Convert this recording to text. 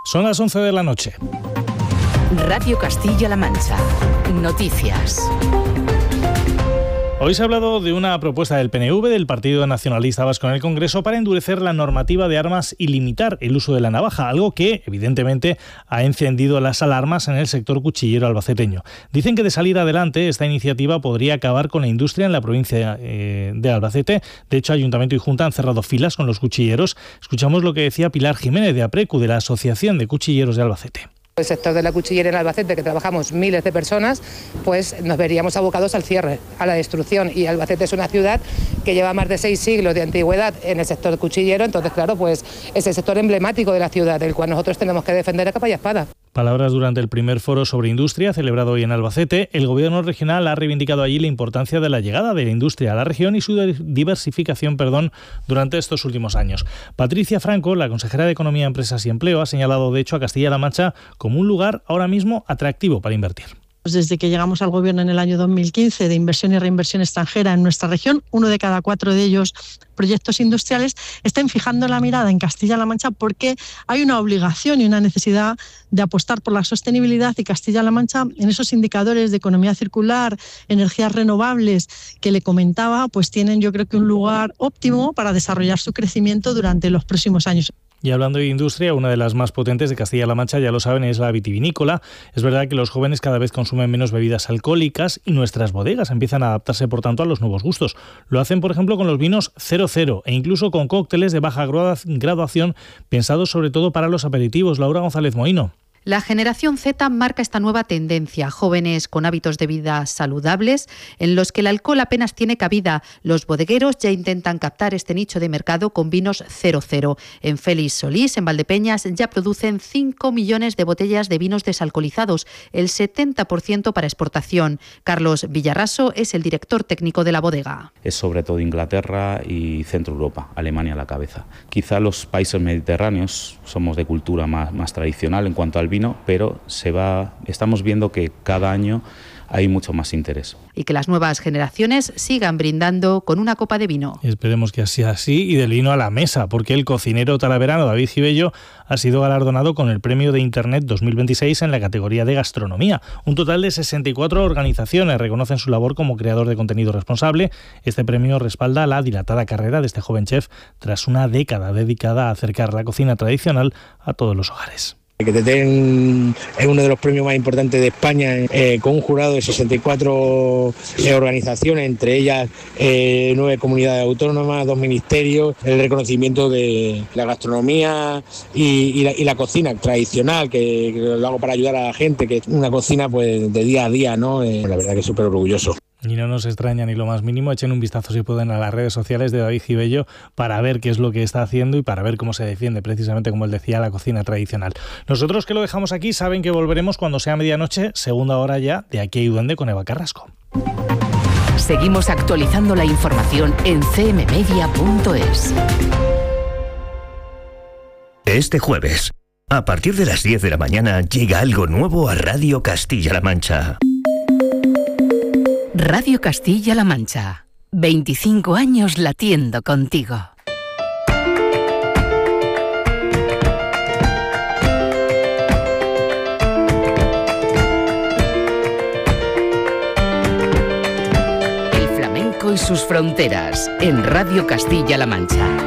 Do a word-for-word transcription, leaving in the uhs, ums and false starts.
Son las once de la noche. Radio Castilla-La Mancha. Noticias. Hoy se ha hablado de una propuesta del P N V, del Partido Nacionalista Vasco, en el Congreso para endurecer la normativa de armas y limitar el uso de la navaja, algo que, evidentemente, ha encendido las alarmas en el sector cuchillero albaceteño. Dicen que, de salir adelante, esta iniciativa podría acabar con la industria en la provincia eh, de Albacete. De hecho, Ayuntamiento y Junta han cerrado filas con los cuchilleros. Escuchamos lo que decía Pilar Jiménez, de APRECU, de la Asociación de Cuchilleros de Albacete. El sector de la cuchillera en Albacete, que trabajamos miles de personas, pues nos veríamos abocados al cierre, a la destrucción. Y Albacete es una ciudad que lleva más de seis siglos de antigüedad en el sector cuchillero, entonces, claro, pues es el sector emblemático de la ciudad, del cual nosotros tenemos que defender a capa y espada. Palabras durante el primer foro sobre industria celebrado hoy en Albacete. El Gobierno regional ha reivindicado allí la importancia de la llegada de la industria a la región y su diversificación, perdón, durante estos últimos años. Patricia Franco, la consejera de Economía, Empresas y Empleo, ha señalado de hecho a Castilla-La Mancha como un lugar ahora mismo atractivo para invertir. Desde que llegamos al Gobierno en el año dos mil quince de inversión y reinversión extranjera en nuestra región, uno de cada cuatro de ellos proyectos industriales, estén fijando la mirada en Castilla-La Mancha porque hay una obligación y una necesidad de apostar por la sostenibilidad, y Castilla-La Mancha, en esos indicadores de economía circular, energías renovables que le comentaba, pues tienen, yo creo que, un lugar óptimo para desarrollar su crecimiento durante los próximos años. Y hablando de industria, una de las más potentes de Castilla-La Mancha, ya lo saben, es la vitivinícola. Es verdad que los jóvenes cada vez consumen menos bebidas alcohólicas y nuestras bodegas empiezan a adaptarse, por tanto, a los nuevos gustos. Lo hacen, por ejemplo, con los vinos cero cero e incluso con cócteles de baja graduación pensados sobre todo para los aperitivos. Laura González Mohino. La generación Z marca esta nueva tendencia, jóvenes con hábitos de vida saludables, en los que el alcohol apenas tiene cabida. Los bodegueros ya intentan captar este nicho de mercado con vinos cero cero. En Félix Solís, en Valdepeñas, ya producen cinco millones de botellas de vinos desalcoholizados, el setenta por ciento para exportación. Carlos Villarraso es el director técnico de la bodega. Es sobre todo Inglaterra y Centro Europa, Alemania a la cabeza. Quizá los países mediterráneos somos de cultura más, más tradicional en cuanto al vino, pero se va, estamos viendo que cada año hay mucho más interés. Y que las nuevas generaciones sigan brindando con una copa de vino. Esperemos que sea así, y del vino a la mesa, porque el cocinero talaverano David Gibello ha sido galardonado con el Premio de Internet dos mil veintiséis en la categoría de gastronomía. Un total de sesenta y cuatro organizaciones reconocen su labor como creador de contenido responsable. Este premio respalda la dilatada carrera de este joven chef tras una década dedicada a acercar la cocina tradicional a todos los hogares. Que te den es uno de los premios más importantes de España, eh, con un jurado de sesenta y cuatro eh, organizaciones, entre ellas eh, nueve comunidades autónomas, dos ministerios, el reconocimiento de la gastronomía y, y, la, y la cocina tradicional, que, que lo hago para ayudar a la gente, que es una cocina pues de día a día, ¿no? Eh, la verdad que súper orgulloso. Y no nos extraña ni lo más mínimo. Echen un vistazo si pueden a las redes sociales de David Gibello para ver qué es lo que está haciendo y para ver cómo se defiende, precisamente como él decía, la cocina tradicional. Nosotros, que lo dejamos aquí, saben que volveremos cuando sea medianoche, segunda hora ya, de Aquí hay duende con Eva Carrasco. Seguimos actualizando la información en c m media punto es. Este jueves, a partir de las diez de la mañana, llega algo nuevo a Radio Castilla-La Mancha. Radio Castilla-La Mancha. veinticinco años latiendo contigo. El flamenco y sus fronteras en Radio Castilla-La Mancha.